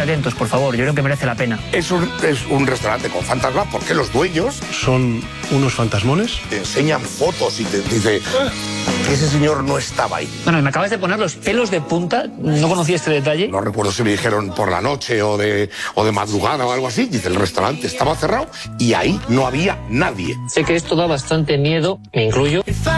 atentos, por favor. Yo creo que merece la pena. Es un restaurante con fantasmas porque los dueños son unos fantasmones. te enseñan fotos y te dice que ese señor no estaba ahí. Bueno, me acabas de poner los pelos de punta. No conocía este detalle. No recuerdo si me dijeron por la noche o de madrugada o algo así. Dice, el restaurante estaba cerrado y ahí no había nadie. Sé que esto da bastante miedo, me incluyo.